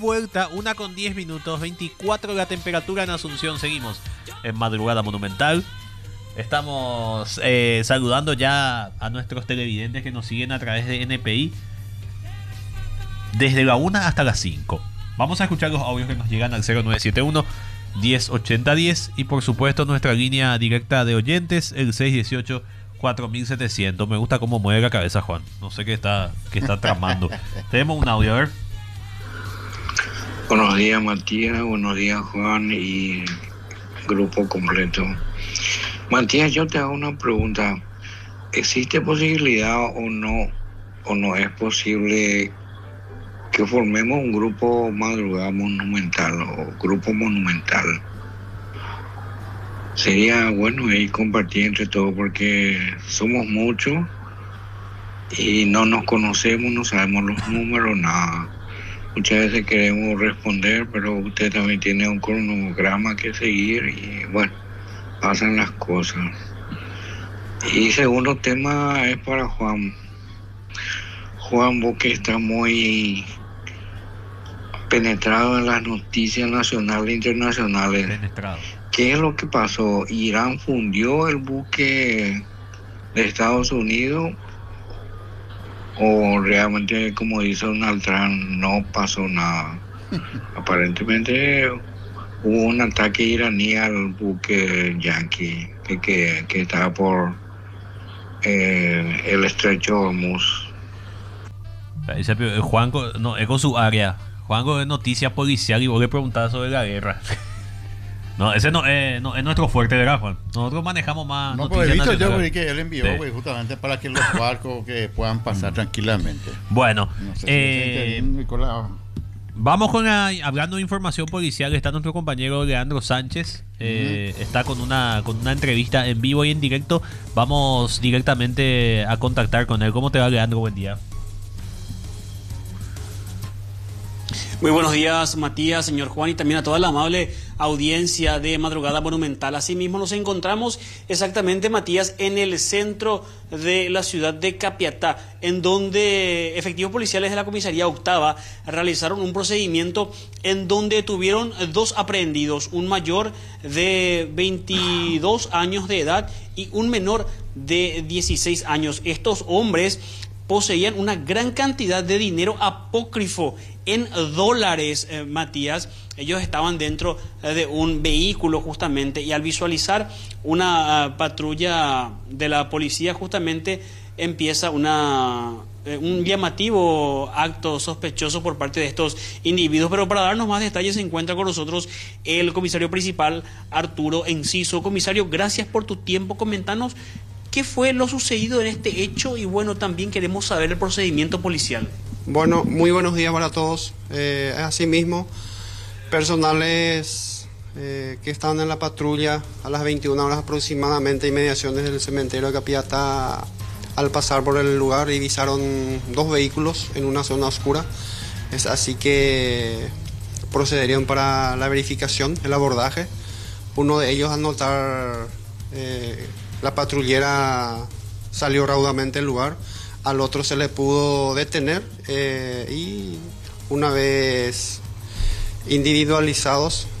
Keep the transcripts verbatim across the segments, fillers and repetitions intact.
Vuelta, una con diez minutos, veinticuatro la temperatura en Asunción. Seguimos en Madrugada Monumental. Estamos eh, saludando ya a nuestros televidentes que nos siguen a través de N P I desde la una hasta las cinco. Vamos a escuchar los audios que nos llegan al cero nueve siete uno, diez ochenta diez y por supuesto nuestra línea directa de oyentes, el seis dieciocho, cuatro mil setecientos. Me gusta cómo mueve la cabeza Juan. No sé qué está, qué está tramando. Tenemos un audio, a ver. Buenos días Matías, buenos días Juan y grupo completo. Matías, yo te hago una pregunta. ¿Existe posibilidad o no, o no es posible que formemos un grupo Madrugada Monumental o grupo monumental? Sería bueno ahí compartir entre todos porque somos muchos y no nos conocemos, no sabemos los números, nada. Muchas veces queremos responder, pero usted también tiene un cronograma que seguir y bueno, pasan las cosas. Y segundo tema es para Juan. Juan, vos que está muy penetrado en las noticias nacionales e internacionales. Penetrado. ¿Qué es lo que pasó? ¿Irán fundió el buque de Estados Unidos? ¿O realmente, como dice Donald Trump, no pasó nada? Aparentemente hubo un ataque iraní al buque Yankee que, que, que estaba por eh, el estrecho Hormuz. Juanco, no, es con su área. Juanco es noticia policial y vos le preguntás sobre la guerra. No, ese no, eh, no es nuestro fuerte, ¿verdad, Juan? Nosotros manejamos más no, noticias pues he visto yo nacionales. que él envió, Sí. pues, justamente para que los barcos que puedan pasar tranquilamente. Bueno, No sé si eh, es Nicolás. vamos con la, hablando de información policial. Está nuestro compañero Leandro Sánchez. Eh, uh-huh. Está con una, con una entrevista en vivo y en directo. Vamos directamente a contactar con él. ¿Cómo te va, Leandro? Buen día. Muy buenos días, Matías, señor Juan, y también a toda la amable audiencia de Madrugada Monumental. Asimismo, nos encontramos exactamente, Matías, en el centro de la ciudad de Capiatá, en donde efectivos policiales de la comisaría octava realizaron un procedimiento en donde tuvieron dos aprehendidos, un mayor de veintidós años de edad y un menor de dieciséis años. Estos hombres poseían una gran cantidad de dinero apócrifo en dólares, eh, Matías. Ellos estaban dentro eh, de un vehículo justamente y al visualizar una uh, patrulla de la policía justamente empieza una, eh, un llamativo acto sospechoso por parte de estos individuos. Pero para darnos más detalles se encuentra con nosotros el comisario principal Arturo Enciso. Comisario, gracias por tu tiempo. Comentanos qué fue lo sucedido en este hecho y bueno, también queremos saber el procedimiento policial. Bueno, muy buenos días para todos. Eh, asimismo, personales eh, que estaban en la patrulla a las veintiuna horas aproximadamente, inmediaciones del cementerio de Capiatá, al pasar por el lugar divisaron dos vehículos en una zona oscura. Es así que procederían para la verificación, el abordaje. Uno de ellos, al notar eh, la patrullera, salió raudamente del lugar. Al otro se le pudo detener eh, y una vez individualizados,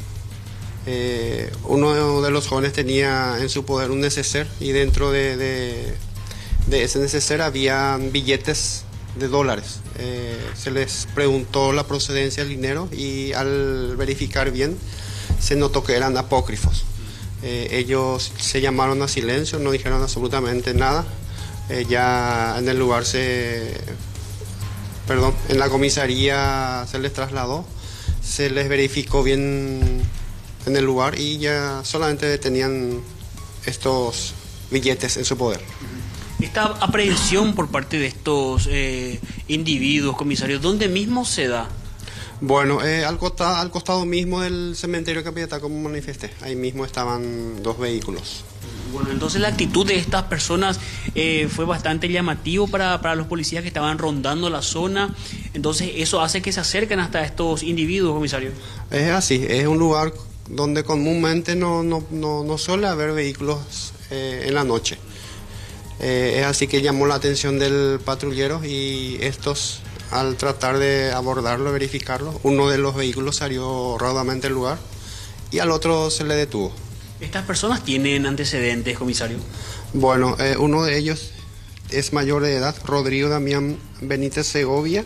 eh, uno de los jóvenes tenía en su poder un neceser y dentro de, de, de ese neceser había billetes de dólares. Eh, se les preguntó la procedencia del dinero y al verificar bien se notó que eran apócrifos. Eh, ellos se llamaron a silencio, no dijeron absolutamente nada. Eh, ya en el lugar se, perdón, en la comisaría se les trasladó, se les verificó bien en el lugar y ya solamente tenían estos billetes en su poder. Esta aprehensión por parte de estos eh, individuos, comisarios, ¿dónde mismo se da? Bueno, eh, al, costado, al costado mismo del cementerio de Capiatá, como manifesté, ahí mismo estaban dos vehículos. Bueno, entonces la actitud de estas personas eh, fue bastante llamativo para, para los policías que estaban rondando la zona. Entonces eso hace que se acerquen hasta estos individuos, comisario. Es así, es un lugar donde comúnmente no, no, no, no suele haber vehículos eh, en la noche. Eh, es así que llamó la atención del patrullero y estos Al tratar de abordarlo, verificarlo, uno de los vehículos salió raudamente del lugar y al otro se le detuvo. ¿Estas personas tienen antecedentes, comisario? Bueno, eh, uno de ellos es mayor de edad, Rodrigo Damián Benítez Segovia,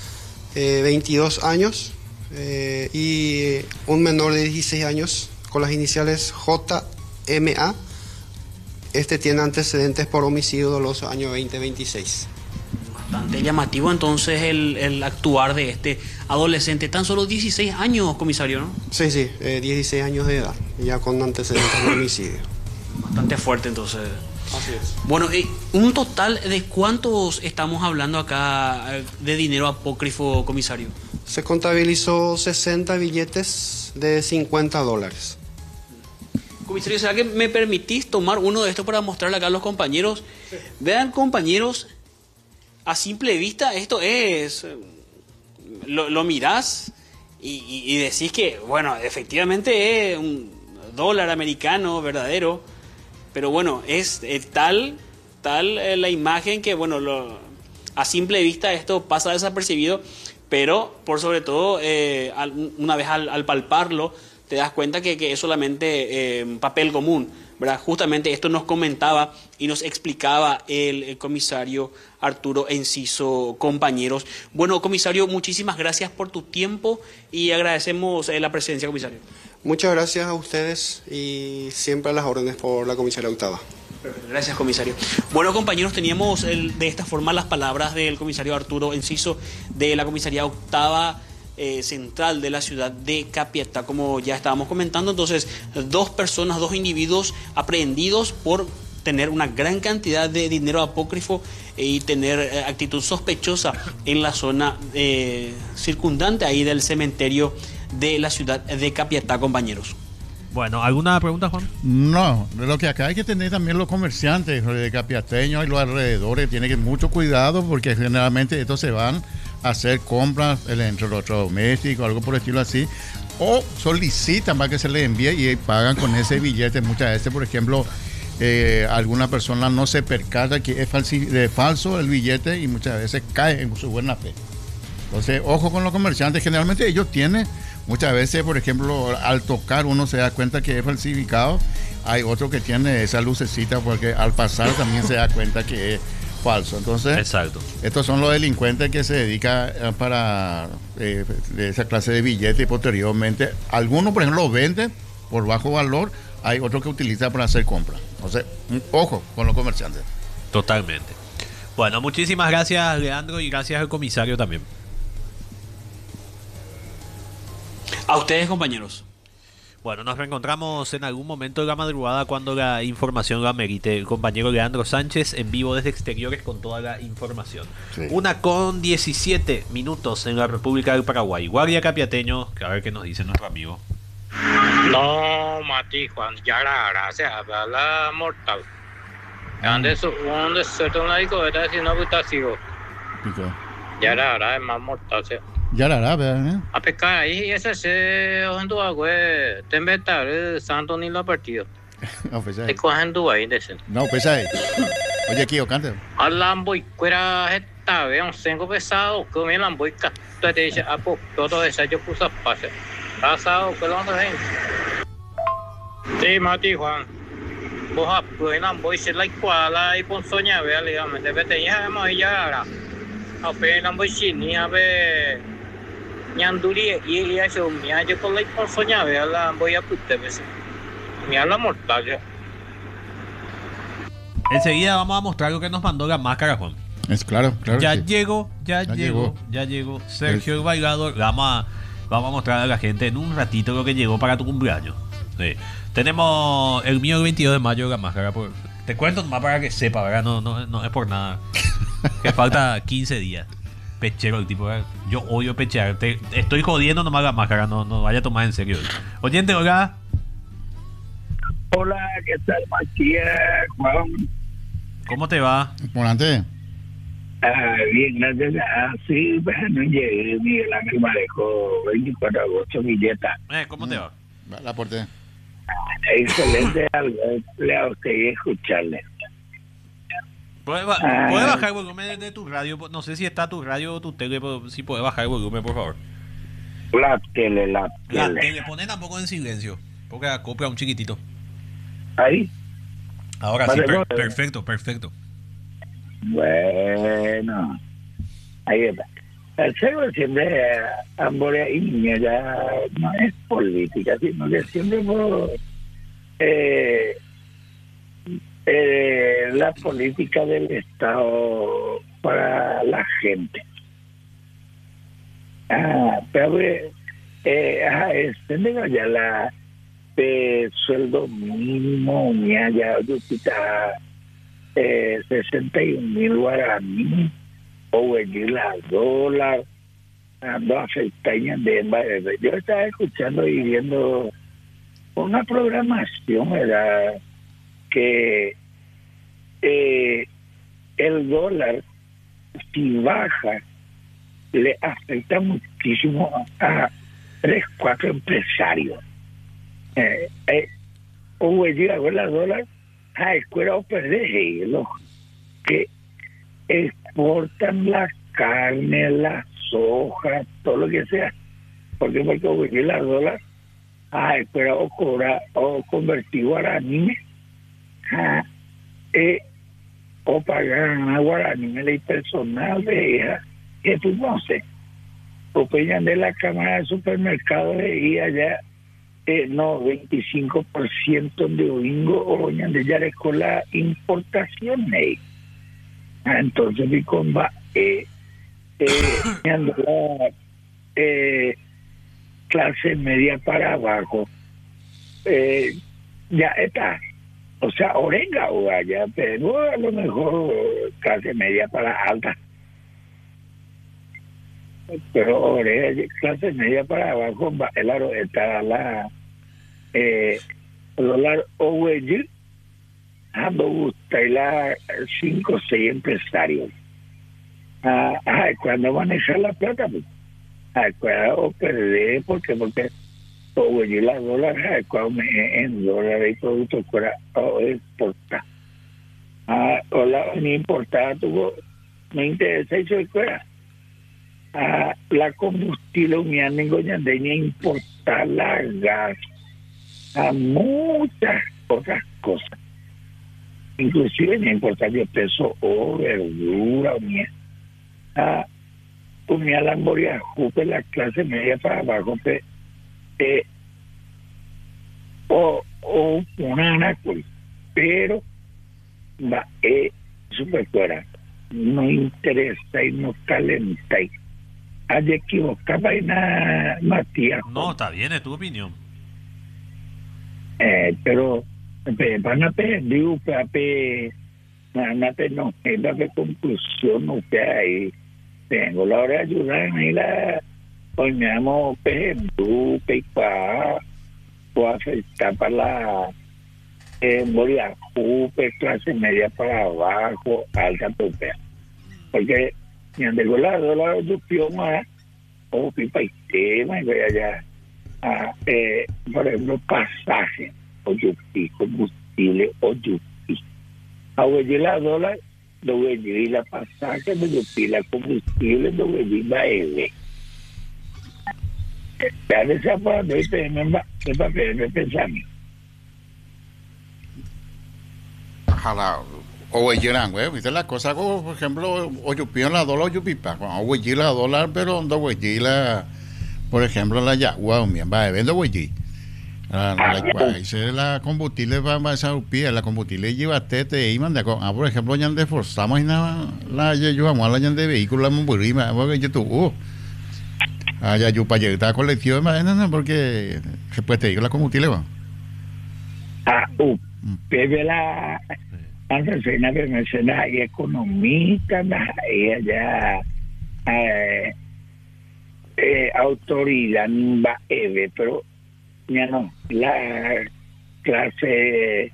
eh, veintidós años, eh, y un menor de dieciséis años con las iniciales J M A. Este tiene antecedentes por homicidio doloso año veinte veintiséis. Bastante llamativo entonces el, el actuar de este adolescente, tan solo dieciséis años, comisario, ¿no? Sí, sí, eh, dieciséis años de edad, ya con antecedentes de homicidio. Bastante fuerte entonces. Así es. Bueno, eh, un total de cuántos estamos hablando acá eh, de dinero apócrifo, comisario. Se contabilizó sesenta billetes de cincuenta dólares. Comisario, ¿será que me permitís tomar uno de estos para mostrarle acá a los compañeros? Sí. Vean, compañeros, a simple vista esto es... Lo, lo mirás y, y, y decís que, bueno, efectivamente es un dólar americano verdadero, pero bueno, es eh, tal, tal eh, la imagen que, bueno, lo, a simple vista esto pasa desapercibido, pero por sobre todo, eh, al, una vez al, al palparlo, te das cuenta que, que es solamente eh, papel común, ¿verdad? Justamente esto nos comentaba y nos explicaba el, el comisario Arturo Enciso, compañeros. Bueno, comisario, muchísimas gracias por tu tiempo y agradecemos eh, la presencia, comisario. Muchas gracias a ustedes y siempre a las órdenes por la comisaría octava. Gracias, comisario. Bueno, compañeros, teníamos el, de esta forma las palabras del comisario Arturo Enciso de la comisaría octava eh, central de la ciudad de Capiatá, como ya estábamos comentando. Entonces, dos personas, dos individuos aprehendidos por tener una gran cantidad de dinero apócrifo y tener eh, actitud sospechosa en la zona eh, circundante ahí del cementerio de la ciudad de Capiatá, compañeros. Bueno, ¿alguna pregunta, Juan? No, lo que acá hay que tener también los comerciantes de capiateños y los alrededores, tienen que tener mucho cuidado porque generalmente estos se van a hacer compras entre los electrodomésticos, algo por el estilo así, o solicitan para que se les envíe y pagan con ese billete. Muchas veces, por ejemplo, eh, alguna persona no se percata que es falsi- de falso el billete y muchas veces cae en su buena fe. Entonces, ojo con los comerciantes, generalmente ellos tienen... Muchas veces, por ejemplo, al tocar uno se da cuenta que es falsificado. Hay otro que tiene esa lucecita porque al pasar también se da cuenta que es falso. Entonces, exacto. Estos son los delincuentes que se dedican para eh, de esa clase de billetes y posteriormente. Algunos, por ejemplo, los venden por bajo valor. Hay otros que utilizan para hacer compras. Entonces, ojo con los comerciantes. Totalmente. Bueno, muchísimas gracias, Leandro, y gracias al comisario también. A ustedes, compañeros. Bueno, nos reencontramos en algún momento de la madrugada cuando la información lo amerite. El compañero Leandro Sánchez en vivo desde exteriores con toda la información. Sí. Una con diecisiete minutos en la República del Paraguay. Guardia Capiateño, que a ver qué nos dice nuestro amigo. No, Mati, Juan, ya la gracia, habla mortal. ¿Dónde dónde se toma una discoteca si no gusta sigo? Ya la verdad es más mortal, ¿sí? Ya la hará, ¿verdad? A pescar ahí, ese se ojendu agüe, te inventar el santo ni lo partido. No, pues ahí. Te cogen tu ahí, dicen. No, pues ahí. Oye, aquí, cante. Alambo y cuera esta vez, un cinco pesado, que me lambo y ca. Tú te dices, ah, pues, todo eso yo puse a pase. Pasado, que lo ando gente. Sí, Mati, Juan. Vos a pues, lambo y se la iguala y pon soña, vea, digamos, de vete ya, hemos ya ahora. A ver, lambo y chini, a ver. Ñanduri y eso me ha llegado la consoña de la voy a putar me habla mortal ya. Enseguida vamos a mostrar lo que nos mandó la máscara, Juan. Es claro, claro. Ya sí. llegó, ya, ya llegó, llegó, ya llegó Sergio el Bailador. Vamos a, vamos a mostrar a la gente en un ratito lo que llegó para tu cumpleaños. Sí. Tenemos el mío el veintidós de mayo la máscara. Por, te cuento más para que sepa, ¿verdad? No, no, no es por nada. Que falta quince días. Pechero el tipo, ¿verdad? Yo odio pechear. Te, estoy jodiendo nomás la máscara, no, no vaya a tomar en serio. Oyente, hola. Hola, ¿qué tal, Matías? Juan. ¿Cómo te va? Por antes. Ah, bien, gracias. Ah, sí, bueno, llegué, Miguel Ángel Marejo, veinticuatro de agosto, Villeta. Eh, ¿Cómo te va? La aporté. Ah, excelente, algo a usted y escucharle. ¿Puedes, ba Ah. ¿Puedes bajar el volumen de, de tu radio? No sé si está tu radio o tu tele, pero si puedes bajar el volumen, por favor. La tele, la La tele. tele, ponen tampoco en silencio, porque acopla un chiquitito. Ahí. Ahora Vale, sí, per bueno. perfecto, perfecto. Bueno, ahí está. El cego siempre Amborea y Niña ya no es política, sino que siempre por eh, eh, la política del Estado para la gente. Ah, pero eh, ah, este digo ya la de sueldo mínimo, ya ya yo quita eh, sesenta y un mil guaraní o venir la dólar ando afectañas de yo estaba escuchando y viendo una programación, ¿verdad? Que eh, el dólar si baja le afecta muchísimo a tres, cuatro empresarios. Eh, eh, o venir a ver la dólar a escuela o perder los que exportan la carne, la soja, todo lo que sea, porque porque venir la dólar a escuela o cobrar o convertir guaraní a eh, o pagar a guaraní el personal de ella que tú no sé o peñan de la cámara de supermercado de ella allá eh, no, veinticinco por ciento de domingo o de ya con la importación eh. Ah, entonces mi comba eh, eh, la eh, clase media para abajo eh, ya está, o sea, orenga o allá, pero a lo mejor clase media para alta, pero orenga, clase media para abajo el está la eh, dólar o huello a me gusta y la cinco o seis empresarios ah, ah, cuando manejar la plata pues ah, cuando o perder porque porque o huello la dólar ah, cuando en dólares y productos fuera o exportar ah, o la ni importar tuvo me interesa eso de fuera ah, la combustible me han engañado de ni importar la gas a muchas otras cosas, inclusive ni importar el peso o verdura o mía a unía la moria jupe la clase media para abajo pe, eh, o o una anacol pero va eh, super fuera no interesa y no calenta hay equivocada en la Matías No, está bien, es tu opinión. Eh, pero pe, van a pedir pe, van a pedir no es la conclusión no que hay tengo la hora de ayudar y la hoy me llamo Pedro Pepa o afectar para la eh, moria jupe clase media para abajo alta topea porque me han degolado la opción más o pipa y tema y voy allá a, eh, por ejemplo, pasaje o yupi, combustible o yupi. A huello la dólar, lo huello y la pasaje, lo yupi, la combustible, lo huello y la L. Ya de esa forma, no hay papel de pensamiento. Ojalá. O huelleran, güey. Viste la cosa como, por ejemplo, o yupi en la dólar o yupipa. O huelli la dólar, pero no huelli la. Por ejemplo, la yagua o bien va a vender huelli. La, la, la, dice la combustible va a esa upía, la combustible lleva tete y manda con. Ah, por ejemplo, ya de forzamos y nada, la yo vamos a la ya de vehículo, la mumburima, porque yo tú. Ah, ya yo para llegar a colección, no, no, porque después te digo la combustible va. Ah, uh, bebe la. Antes de nada, menciona y economista, ella ya. Eh, eh, autoridad va a pero ya no, la clase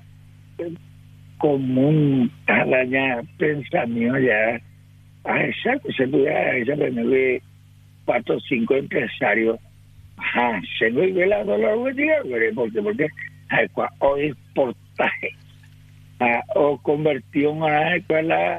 común a la ya pensamiento ya a esa que se puede a esa que cuatro o cinco empresarios ajá, se no ve la dólar porque porque o exportaje a, o conversión a la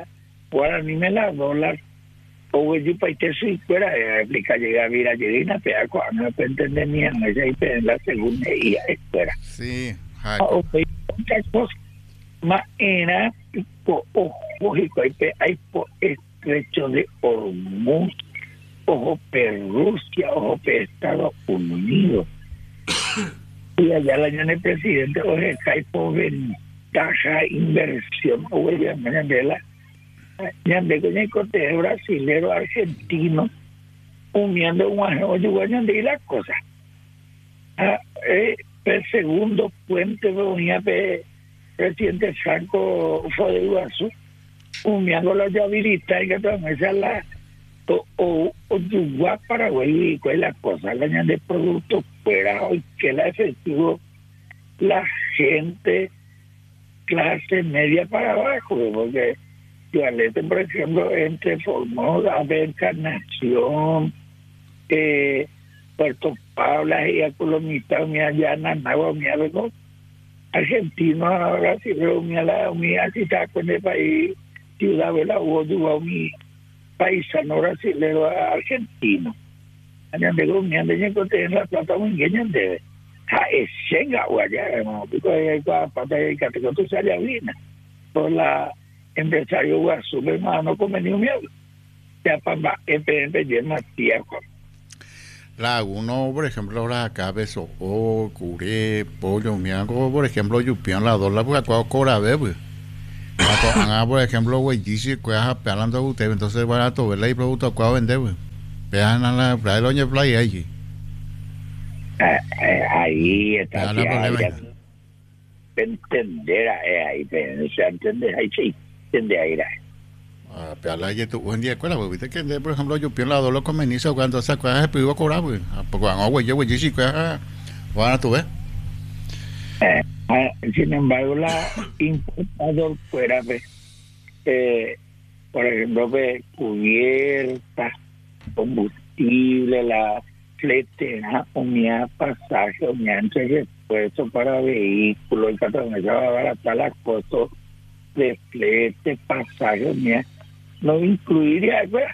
guaraní me la dólar o yo para te si fuera explica llega a vira llena pero cuando no entender ni en esa y en la segunda y fuera Sí, o muchas cosas más era o lógico hay hay por estrecho de Hormuz ojo per Rusia ojo per Estados Unidos y allá la año el presidente oje hay por ventaja inversión o ya mañana de la ya de que el cote brasilero argentino uniendo un año de la cosa ah, eh, el segundo puente venía el presidente Franco fue de Iguazú uniendo la llavirita y que también esa la o o Uruguay Paraguay y cuál la cosa la año de productos fuera hoy que la efectivo la gente clase media para abajo porque yo alete por ejemplo entre Formosa, Encarnación eh, Puerto Paula y Acolomita mi allá Nanagua mi algo argentino ahora si veo mi la mi así está con el país ciudad de la Uruguay mi paisano brasilero argentino allá de mi ande yo en la plata muy bien debe a escenga o allá no pico de pata de categoría tu sale avina por la empresario Guazú hermano convenio miedo ya para el P N P Matías la uno por ejemplo la acá beso o curé pollo miango por ejemplo yupian la dólar porque acá cobra bebe acá por ejemplo güey dice que es hablando usted entonces barato verla y producto acá vender güey vean a la playa doña playa allí ahí está entender ahí se entender ahí sí entender ahí ah pero ahí tú un día cuál güey viste que por ejemplo yo pierdo la dólar con menizo cuando se acuerda se pidió cobrar güey porque cuando güey yo güey sí que van a tu ver sin embargo la importador fuera eh, por ejemplo de cubierta combustible la fletera unidad pasaje unidad entre repuesto para vehículos y cada vez va a baratar las costos de flete pasaje unidad no incluiría ¿verdad?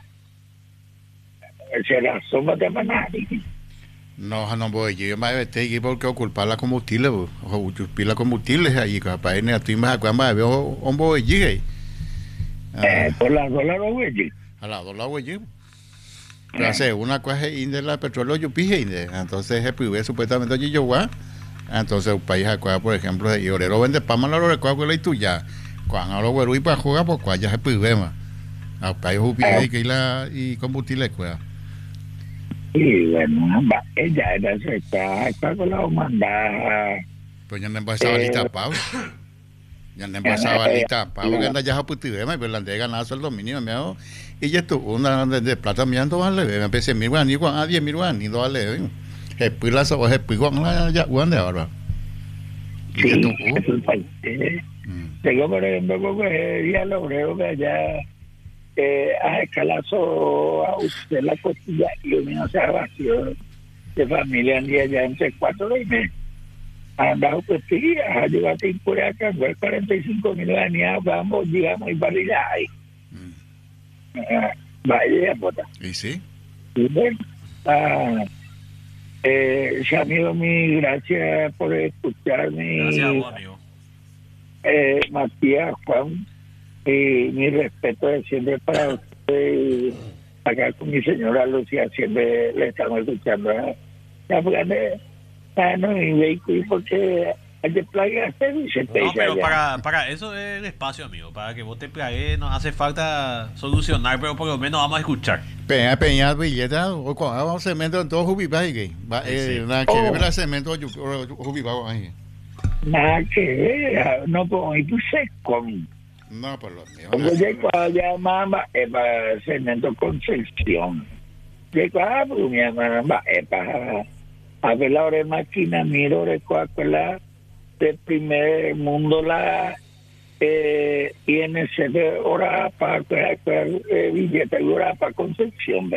Será suma de manari no no voy yo me vete aquí porque ocupar la combustible o ocupar la combustible ahí capaz en tu más cuando veo un boy allí eh por la dólar o güey a la dólar güey pero hace una cosa de la petróleo yo pije entonces el privé supuestamente allí yo va entonces un país acá por ejemplo y orero vende pama la recuerdo y tú ya cuando lo güero y para jugar pues cuál ya es el privé más al país upide que la y combustible cueva y bueno ella era está acá con la humanidad pues ya no pasaba lista pavo ya no pasaba lista pavo que anda ya a putive más pero la de ganar el dominio me hago y ya tú una de plata mirando vale me empecé mi guan y guan a diez mil guan y no vale el pilazo o el piguan ya guan de ahora sí es el país tengo por ejemplo que ya lo creo que allá eh, a escalazo a usted la costilla y un observación de familia en día ya entre cuatro y meses andado pues sí a llevar por acá fue cuarenta y cinco mil años vamos digamos y para allá ahí vaya bota y sí y bueno ah, eh, amigo mi gracias por escucharme gracias a vos amigo eh, Matías Juan y mi respeto de siempre para usted acá con mi señora Lucía siempre le estamos escuchando ¿eh? Ya porque ah, no mi vehículo porque hay que plaguearse no pero para, para eso es el espacio amigo para que vos te plagues nos hace falta solucionar pero por lo menos vamos a escuchar peña peña billeta o con vamos cemento en todo jubipai que va eh nada que ver cemento jubipai ahí nada que ver no pues y tú sé con no por lo mío como llego allá mamá es para cemento Concepción llego a mi hermana es para a ver la hora de máquina miro de la del primer mundo la eh, I N C de hora para eh, billete de hora para Concepción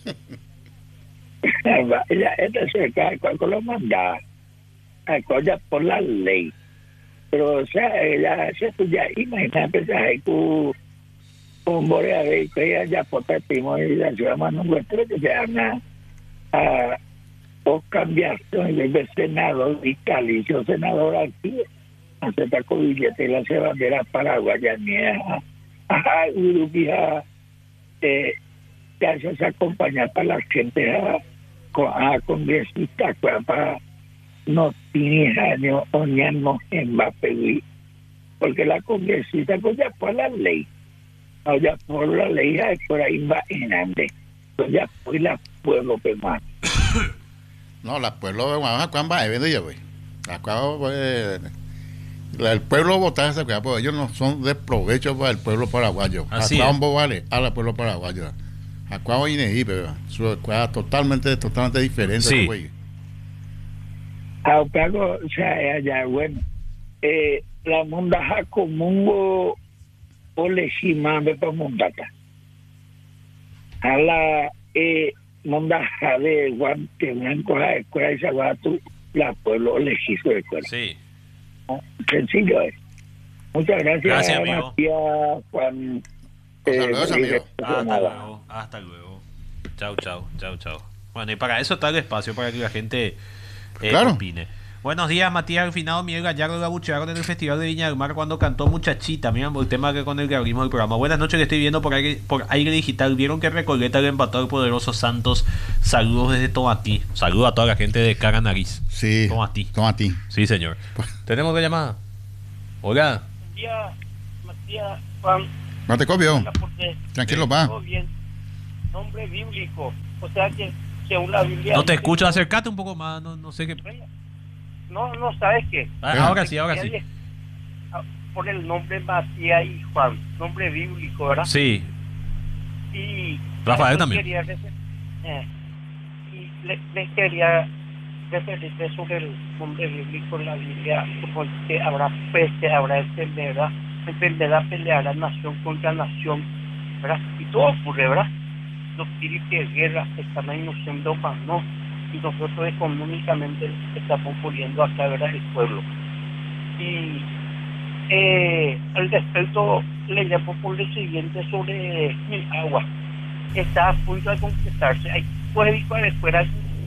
ella esta se cae cuando lo manda cosa por la ley pero o sea ella se ya imagínate que un boreador que ya potestimo y la ciudad más nuestra que se llama a o cambiación de senador vitalicio, senador aquí, acepta con billete y la bandera paraguaya, a Urubia, eh, te haces acompañar para la gente a, a congresistas para no tiene años o no en Mbappé, porque la congresista pues ya por la ley, no ya por la ley, por ahí va en ande, pues ya fue la pueblo que más. No, la pueblo vamos a cuán va evento ya güey. La cual pues, el pueblo votar esa cosa, pues ellos no son de provecho para el pueblo paraguayo. Así a es. cuán vale a la pueblo paraguayo. A cuán ineí, pero su cosa totalmente totalmente diferente, Sí. güey. A Otago, o sea, allá, bueno, eh, la mondaja comungo o le shimambe para mondata. A la eh, mondaja de guante blanco, la escuela y sabatu, la pueblo legiso de escuela. Sí. Sencillo es. Muchas gracias, Gracias, amigo. Matías, Juan. Saludos, amigo. Hasta nada. luego. Hasta luego. Chau, chau, chau, chau. Bueno, y para eso está el espacio, para que la gente eh, Claro. opine. Buenos días, Matías Alfinado. Miguel Gallardo la buchearon en el Festival de Viña del Mar cuando cantó Muchachita. Mira el tema que con el que abrimos el programa. Buenas noches, que estoy viendo por aire, por aire digital. Vieron que Recoleta le empató al poderoso Santos. Saludos desde Tomatí. Saludos a toda la gente de Cara Nariz. Sí. Tomatí. Tomatí. Sí, señor. ¿Tenemos que llamada? Hola. Buen día, Matías, Juan. No te copio. Hola, porque Tranquilo, va. todo bien. Nombre bíblico. O sea que según la Biblia. No te dice- escucho, acércate un poco más. No, no sé qué. No, no sabes qué. Ah, ahora sí, ahora sí. Por el nombre Matías y Juan. Nombre bíblico, ¿verdad? Sí. Y. Rafael eso también. quería refer- eh, y le, le quería referirte sobre el nombre bíblico en la Biblia. Porque habrá peste, habrá enfermedad. Enfermedad peleará nación contra nación, ¿verdad? Y todo ocurre, ¿verdad? Los espíritus de guerra están ahí nos siendo no, y nosotros económicamente estamos poniendo acá, ¿verdad? El pueblo. Y eh, al respecto le llamo por lo siguiente sobre el agua. Está a punto de concretarse. Hay pueblos para fuera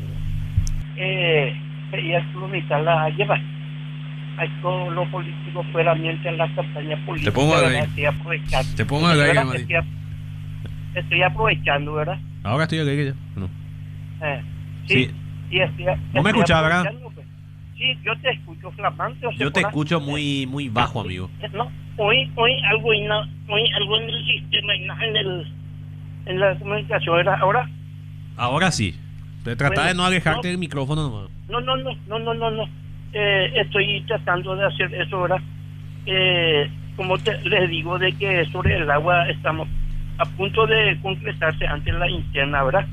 eh, sería colonizar la lleva. Hay todos los políticos fuera mientras la campaña política. Te pongo al ¿verdad? aire. Estoy aprovechando. Te pongo al aire, ¿verdad? Mati. Estoy, ap- estoy aprovechando, ¿verdad? Ahora estoy aquí. ya. No. Eh, Sí. sí, sí, estoy, No me estoy escuchas, ¿verdad? aprovechando, pues. Sí, yo te escucho flamante. o sea, Yo te por- escucho muy muy bajo, amigo. No, hoy, hoy algo, y no, hoy algo en el sistema, y no en, el, en la comunicación, ¿verdad? Ahora, Ahora sí. Te trata Bueno, de no alejarte no. del micrófono nomás. no, no, no, no, no, no, no. Eh, estoy tratando de hacer eso, ¿verdad? Eh, como te, les digo, de que sobre el agua estamos a punto de concretarse antes la interna, ¿verdad?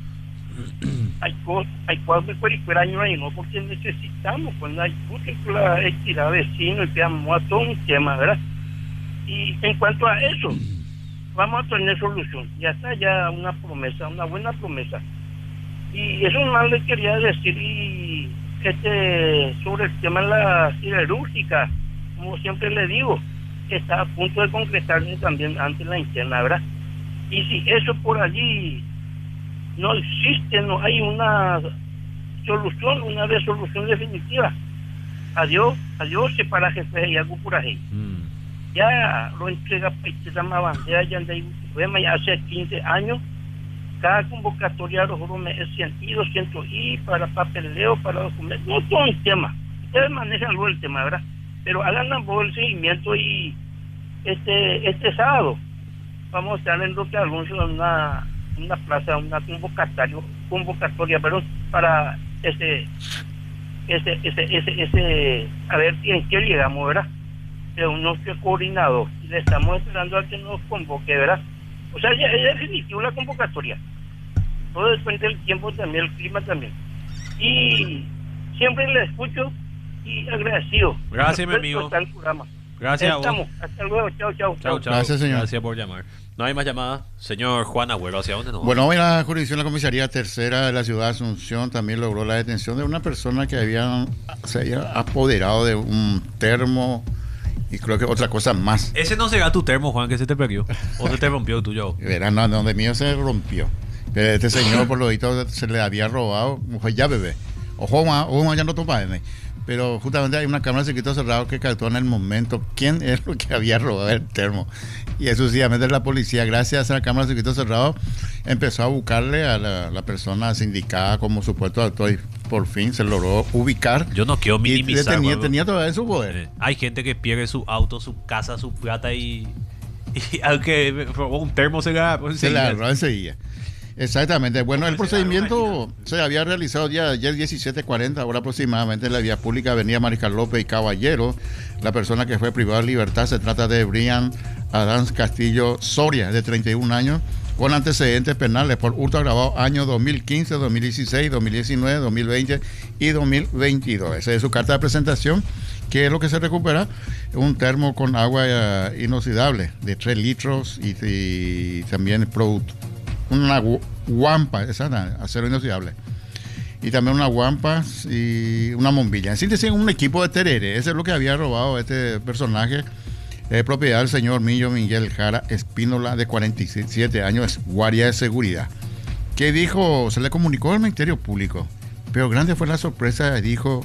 hay cosas, hay cuatro años ahí, no, porque necesitamos, cuando hay mucha la equidad vecino y quedamos a todo un tema, ¿verdad? Y en cuanto a eso, vamos a tener solución. Ya está ya una promesa, una buena promesa. Y eso más le quería decir, y este sobre el tema de la siderúrgica, como siempre le digo, que está a punto de concretarse también ante la interna, ¿verdad? Y si eso por allí no existe, no hay una solución, una resolución definitiva, adiós, adiós, se para jefe y algo por ahí. Mm. Ya lo entrega Paitera Bandera, ya ande ya hace quince años. Cada convocatoria los me es cien y doscientos y para papeleo, para documentos, no todo un tema. Ustedes manejan luego el tema, ¿verdad? Pero hagan ambos el seguimiento, y este este sábado vamos a estar en Roque Alonso en una, una plaza, una convocatoria, convocatoria, perdón, para ese, ese, ese, ese, ese, a ver en qué llegamos, ¿verdad? De un nuestro coordinador, y le estamos esperando a que nos convoque, ¿verdad? O sea, ya es definitivo la convocatoria. Todo depende del tiempo también, el clima también. Y siempre le escucho y agradecido. Gracias, mi Por amigo. estar en el programa. Gracias a vos. Estamos. Hasta luego. Chao, chao. Chao, chao. Gracias, señor. Gracias por llamar. No hay más llamadas. Señor Juan Agüero, ¿hacia dónde nos vamos? Bueno, hoy la jurisdicción de la comisaría tercera de la ciudad de Asunción también logró la detención de una persona que había, se había apoderado de un termo Y creo que otra cosa más. Ese no será tu termo, Juan, que se te perdió. O se te rompió el tuyo. Verán, no, donde mío se rompió. Pero este señor, por lo visto, se le había robado. Fue ya bebé. Ojo, ojo, ya no topa. Pero justamente hay una cámara de circuito cerrado que captó en el momento quién es lo que había robado el termo. Y exclusivamente la policía, gracias a la cámara de circuito cerrado, empezó a buscarle a la, la persona sindicada como supuesto autor y por fin se logró ubicar. Yo no quiero minimizar. Y tenía, tenía todavía en su poder. Eh, hay gente que pierde su auto, su casa, su plata y, y aunque robó un termo se la se la agarró enseguida. Exactamente. Bueno, el procedimiento se había realizado ya ayer diecisiete cuarenta, ahora aproximadamente, en la vía pública Avenida Mariscal López y Caballero. La persona que fue privada de libertad se trata de Brian Adán Castillo Soria, de treinta y un años, con antecedentes penales por hurto agravado años dos mil quince, dos mil dieciséis, dos mil diecinueve, dos mil veinte y dos mil veintidós. Esa es su carta de presentación, que es lo que se recupera: un termo con agua uh, inoxidable de tres litros y, y también producto. Una guampa, esa, acero inoxidable. Y también una guampa y una bombilla. En síntesis, un equipo de tereré. Ese es lo que había robado este personaje. Es propiedad del señor Millo Miguel Jara Espínola, de cuarenta y siete años, es guardia de seguridad. ¿Qué dijo? Se le comunicó al Ministerio Público. Pero grande fue la sorpresa. Dijo: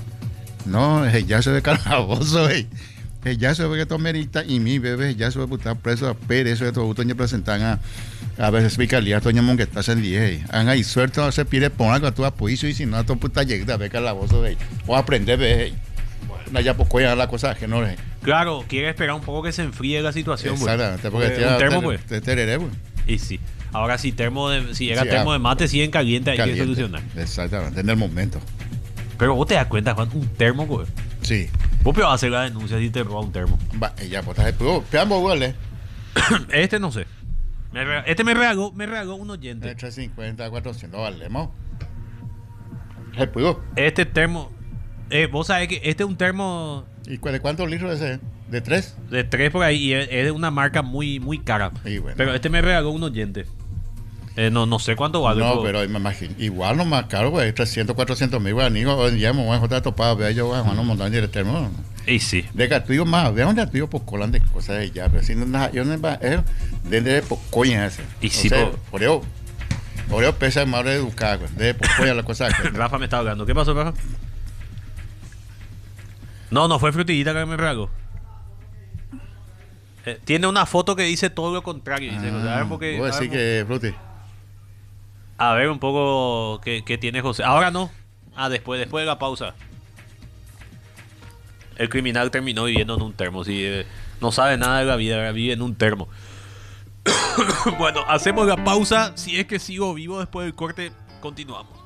no, ya se ve calabozo, eh. Ya se ve que tomerita y mi bebé ya se ve putar preso a Pérez, eso de todo gusto presentan a a veces fiscalía toña mongueta en diez. Han ahí suerte se pide poner que tú apoyo y si no tu puta llega a ver calabozo de o aprender ve. Bueno, ya poco ya la cosa que no es. Claro, quiere esperar un poco que se enfríe la situación. Exactamente, porque pues. Un termo, pues. Te tereré, pues. Y sí. Ahora si termo de, si llega sí, termo ah, de mate, siguen caliente, hay caliente, que solucionar. Exactamente, en el momento. Pero vos te das cuenta, Juan, un termo, pues. Sí. Vos pero vas a hacer la denuncia si te roba un termo. Va, ya, pues estás pero peamos huele. Este no sé. Me re, este me regaló, me regaló un oyente. trescientos cincuenta, cuatrocientos valemos. ¿Se pudo? Este termo, eh, vos sabés que este es un termo. ¿Y de cuántos litros es ese? ¿De tres? De tres por ahí, y es, es de una marca muy, muy cara. Bueno. Pero este me regaló un oyente. Eh, no, no sé cuánto vale. No, pero me imagino. Igual no más caro, güey. trescientos, cuatrocientos mil guanicos. Hoy en día me voy a joder topado. Vea yo, güey, Juan, un montón de termo. Y sí. De Catuyo más. Vea donde Catuyo pues colan de cosas de ya. Pero si no, yo no va a de pocoña ese. Y sí, o sea, po. por eso. Por eso pesa más de educar, güey. De pocoña la cosa. Rafa me está hablando. ¿Qué pasó, Rafa? No, no fue frutillita que me regaló. Eh, tiene una foto que dice todo lo contrario. Dice, Ah, o sea, a ver, porque, voy a decir que fruti. A ver un poco qué, qué tiene José. Ahora no. Ah, después, después de la pausa. El criminal terminó viviendo en un termo. Sí, eh, no sabe nada de la vida, vive en un termo. Bueno, hacemos la pausa. Si es que sigo vivo después del corte, continuamos.